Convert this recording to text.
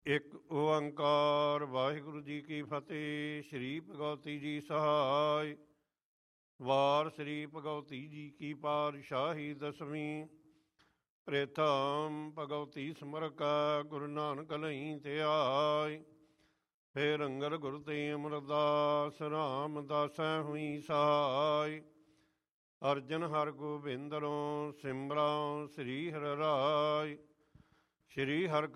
ਇੱਕ ਓੰਕਾਰ ਵਾਹਿਗੁਰੂ ਜੀ ਕੀ ਫਤਿਹ। ਸ਼੍ਰੀ ਭਗਵਤੀ ਜੀ ਸਹਾਇ। ਵਾਰ ਸ਼੍ਰੀ ਭਗਵਤੀ ਜੀ ਕੀ ਪਾਤਸ਼ਾਹੀ ਦਸਵੀਂ। ਪ੍ਰੇਥਮ ਭਗਵਤੀ ਸਿਮਰਕਾ ਗੁਰੂ ਨਾਨਕ ਲਈ ਤੇ ਆਈ। ਫੇਰ ਅੰਗਦ ਗੁਰ ਤੇ ਅਮਰਦਾਸ ਰਾਮਦਾਸੈ ਹੋਈ ਸਹਾਇ। ਅਰਜਨ ਹਰ ਗੋਬਿੰਦਰੋਂ ਸਿਮਰਾਂ ਸ੍ਰੀ ਹਰਿ ਰਾਇ। ਸ਼੍ਰੀ ਹਰਿ